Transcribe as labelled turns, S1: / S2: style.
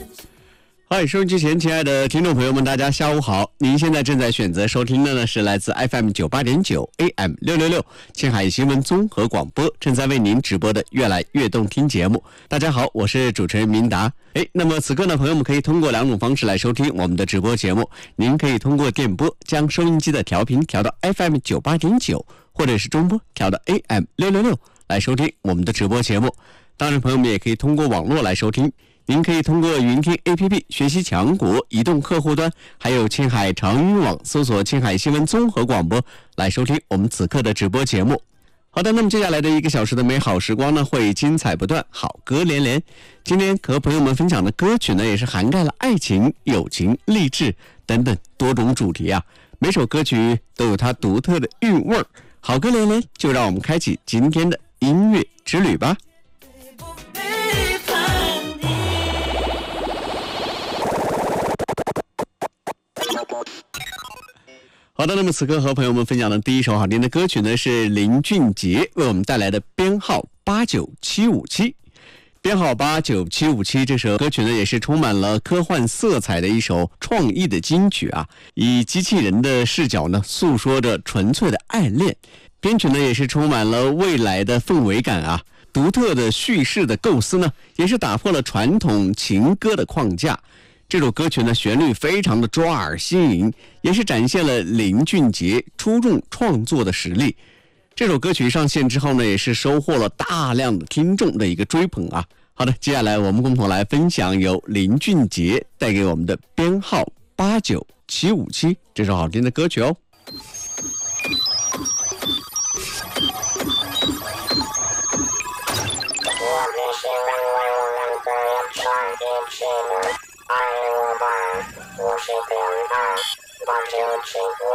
S1: 嗨，收音机前亲爱的听众朋友们，大家下午好！您现在正在选择收听的呢是来自 FM 98.9 AM 666青海新闻综合广播正在为您直播的越来越动听节目。大家好，我是主持人明达。那么此刻呢，朋友们可以通过两种方式来收听我们的直播节目。您可以通过电波将收音机的调频调到 FM 98.9，或者是中波调到 AM 666来收听我们的直播节目。当然，朋友们也可以通过网络来收听。您可以通过云听 APP 学习强国移动客户端，还有青海长云网搜索青海新闻综合广播来收听我们此刻的直播节目。好的，那么接下来的1个小时的美好时光呢，会精彩不断，好歌连连。今天和朋友们分享的歌曲呢，也是涵盖了爱情、友情、励志等等多种主题啊。每首歌曲都有它独特的韵味儿，好歌连连，就让我们开启今天的音乐之旅吧。好的，那么此刻和朋友们分享的第一首好听的歌曲呢，是林俊杰为我们带来的编号89757。编号89757这首歌曲呢，也是充满了科幻色彩的一首创意的金曲啊，以机器人的视角呢，诉说着纯粹的爱恋。编曲呢，也是充满了未来的氛围感啊，独特的叙事的构思呢，也是打破了传统情歌的框架。这首歌曲呢，旋律非常的抓耳新颖，也是展现了林俊杰出众创作的实力。这首歌曲上线之后呢，也是收获了大量的听众的一个追捧啊。好的，接下来我们共同来分享由林俊杰带给我们的编号89757这首好听的歌曲哦。
S2: 爱我吧，我是变态，89757